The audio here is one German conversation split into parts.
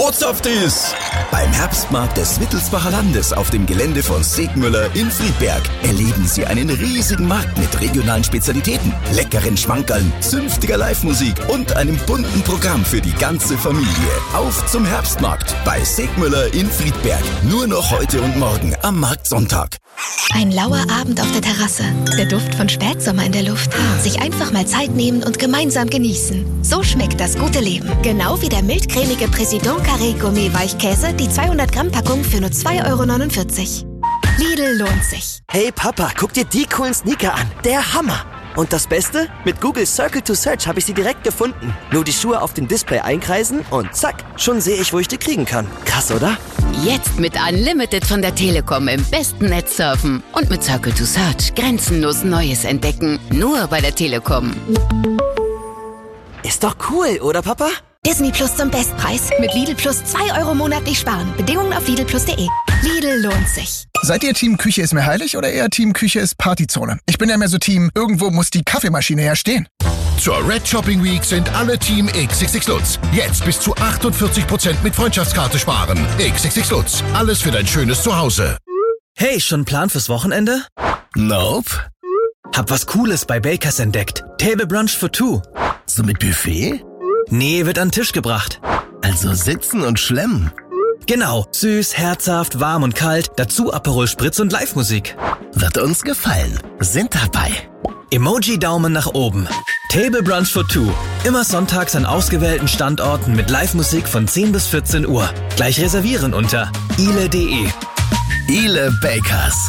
Ozapft is! Beim Herbstmarkt des Wittelsbacher Landes auf dem Gelände von Segmüller in Friedberg erleben Sie einen riesigen Markt mit regionalen Spezialitäten, leckeren Schmankerln, zünftiger Live-Musik und einem bunten Programm für die ganze Familie. Auf zum Herbstmarkt bei Segmüller in Friedberg. Nur noch heute und morgen am Marktsonntag. Ein lauer Abend auf der Terrasse. Der Duft von Spätsommer in der Luft. Sich einfach mal Zeit nehmen und gemeinsam genießen. So schmeckt das gute Leben. Genau wie der mildcremige Président Carré Gourmet Weichkäse, die 200 Gramm Packung für nur 2,49 €. Lidl lohnt sich. Hey Papa, guck dir die coolen Sneaker an. Der Hammer. Und das Beste? Mit Google Circle to Search habe ich sie direkt gefunden. Nur die Schuhe auf dem Display einkreisen und zack, schon sehe ich, wo ich die kriegen kann. Krass, oder? Jetzt mit Unlimited von der Telekom im besten Netz surfen. Und mit Circle to Search grenzenlos Neues entdecken. Nur bei der Telekom. Ist doch cool, oder Papa? Disney Plus zum Bestpreis. Mit Lidl Plus 2 € monatlich sparen. Bedingungen auf lidlplus.de. Lidl lohnt sich. Seid ihr Team Küche ist mir heilig oder eher Team Küche ist Partyzone? Ich bin ja mehr so Team, irgendwo muss die Kaffeemaschine ja stehen. Zur Red Shopping Week sind alle Team XXX Lutz. Jetzt bis zu 48% mit Freundschaftskarte sparen. XXX Lutz. Alles für dein schönes Zuhause. Hey, schon einen Plan fürs Wochenende? Nope. Hab was Cooles bei Bakers entdeckt. Table Brunch for two. So mit Buffet? Nee, wird an den Tisch gebracht. Also sitzen und schlemmen. Genau. Süß, herzhaft, warm und kalt. Dazu Aperol Spritz und Live-Musik. Wird uns gefallen. Sind dabei. Emoji-Daumen nach oben. Table Brunch for two. Immer sonntags an ausgewählten Standorten mit Live-Musik von 10 bis 14 Uhr. Gleich reservieren unter ile.de. Ile Bakers.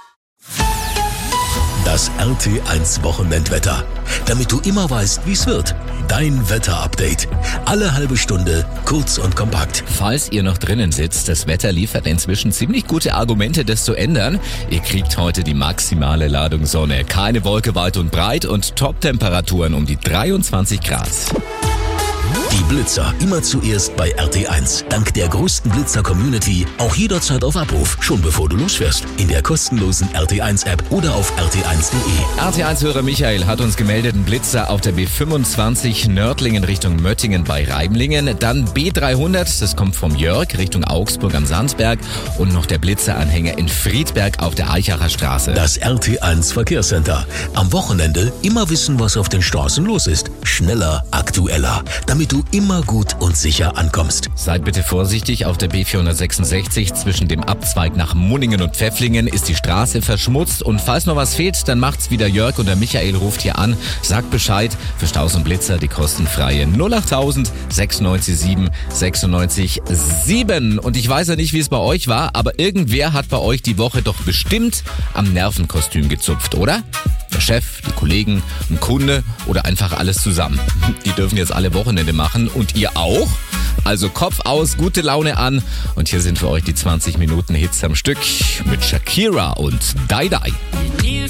Das RT1 Wochenendwetter. Damit du immer weißt, wie es wird. Dein Wetter-Update. Alle halbe Stunde, kurz und kompakt. Falls ihr noch drinnen sitzt, das Wetter liefert inzwischen ziemlich gute Argumente, das zu ändern. Ihr kriegt heute die maximale Ladung Sonne. Keine Wolke weit und breit und Top-Temperaturen um die 23 Grad. Die Blitzer immer zuerst bei RT1. Dank der größten Blitzer-Community auch jederzeit auf Abruf, schon bevor du losfährst. In der kostenlosen RT1-App oder auf rt1.de. RT1-Hörer Michael hat uns gemeldet, ein Blitzer auf der B25 Nördlingen Richtung Möttingen bei Reimlingen. Dann B300, das kommt vom Jörg Richtung Augsburg am Sandsberg. Und noch der Blitzeranhänger in Friedberg auf der Eichacher Straße. Das RT1 Verkehrscenter. Am Wochenende immer wissen, was auf den Straßen los ist. Schneller, aktueller. Damit du immer gut und sicher ankommst. Seid bitte vorsichtig, auf der B466 zwischen dem Abzweig nach Munningen und Pfäfflingen ist die Straße verschmutzt und falls noch was fehlt, dann macht's wieder Jörg und der Michael ruft hier an, sagt Bescheid, für Staus und Blitzer die kostenfreie 08000 967 96 7. Und ich weiß ja nicht, wie es bei euch war, aber irgendwer hat bei euch die Woche doch bestimmt am Nervenkostüm gezupft, oder? Der Chef, die Kollegen, ein Kunde oder einfach alles zusammen. Die dürfen jetzt alle Wochenende machen und ihr auch. Also Kopf aus, gute Laune an und hier sind für euch die 20 Minuten Hits am Stück mit Shakira und Die Die.